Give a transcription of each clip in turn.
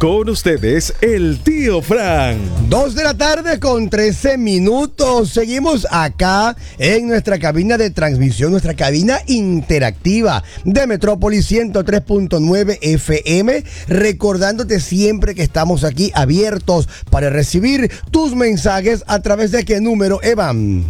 Con ustedes, el tío Fran. 2 de la tarde con 13 minutos. Seguimos acá en nuestra cabina de transmisión, nuestra cabina interactiva de Metrópolis 103.9 FM. Recordándote siempre que estamos aquí abiertos para recibir tus mensajes a través de qué número, Evan.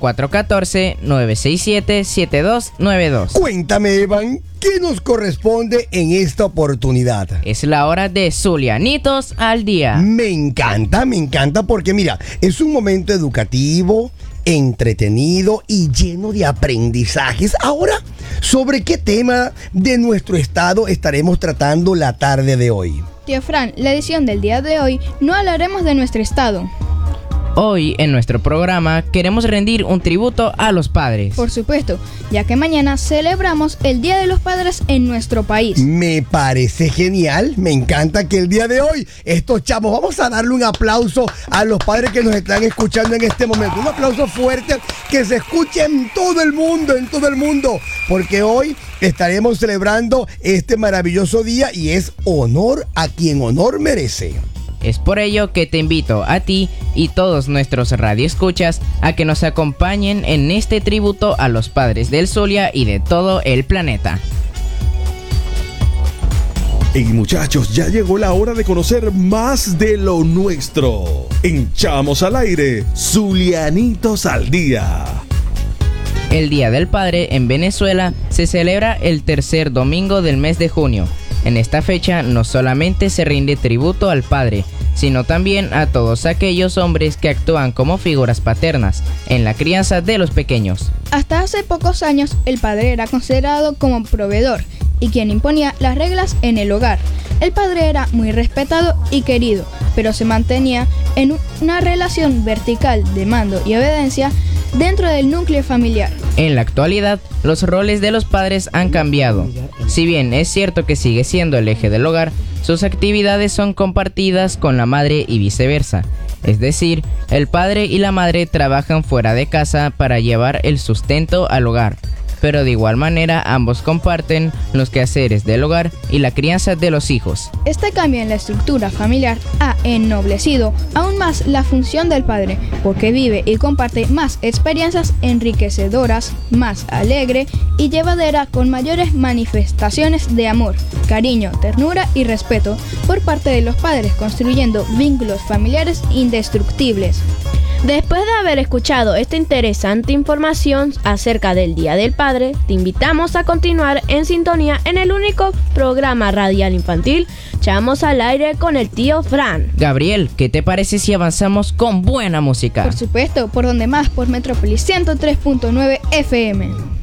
0414-967-7292. Cuéntame, Evan, ¿qué nos corresponde en esta oportunidad? Es la hora de Zulianitos al día. Me encanta porque mira, es un momento educativo, entretenido y lleno de aprendizajes. Ahora, ¿sobre qué tema de nuestro estado estaremos tratando la tarde de hoy? Tío Fran, la edición del día de hoy no hablaremos de nuestro estado. Hoy en nuestro programa queremos rendir un tributo a los padres. Por supuesto, ya que mañana celebramos el Día de los Padres en nuestro país. Me parece genial, me encanta que el día de hoy estos chavos, vamos a darle un aplauso a los padres que nos están escuchando en este momento. Un aplauso fuerte que se escuche en todo el mundo, porque hoy estaremos celebrando este maravilloso día y es honor a quien honor merece. Es por ello que te invito a ti y todos nuestros radioescuchas a que nos acompañen en este tributo a los padres del Zulia y de todo el planeta. Y muchachos, ya llegó la hora de conocer más de lo nuestro. Echamos al aire Zulianitos al día. El Día del Padre en Venezuela se celebra el tercer domingo del mes de junio. En esta fecha no solamente se rinde tributo al padre, sino también a todos aquellos hombres que actúan como figuras paternas en la crianza de los pequeños. Hasta hace pocos años, el padre era considerado como proveedor y quien imponía las reglas en el hogar. El padre era muy respetado y querido, pero se mantenía en una relación vertical de mando y obediencia dentro del núcleo familiar. En la actualidad, los roles de los padres han cambiado. Si bien es cierto que sigue siendo el eje del hogar, sus actividades son compartidas con la madre y viceversa. Es decir, el padre y la madre trabajan fuera de casa para llevar el sustento al hogar, pero de igual manera ambos comparten los quehaceres del hogar y la crianza de los hijos. Este cambio en la estructura familiar ha ennoblecido aún más la función del padre, porque vive y comparte más experiencias enriquecedoras, más alegre y llevadera, con mayores manifestaciones de amor, cariño, ternura y respeto por parte de los padres, construyendo vínculos familiares indestructibles. Después de haber escuchado esta interesante información acerca del Día del Padre, te invitamos a continuar en sintonía en el único programa radial infantil Echamos al aire con el tío Fran. Gabriel, ¿qué te parece si avanzamos con buena música? Por supuesto, ¿por donde más? Por Metrópolis 103.9 FM.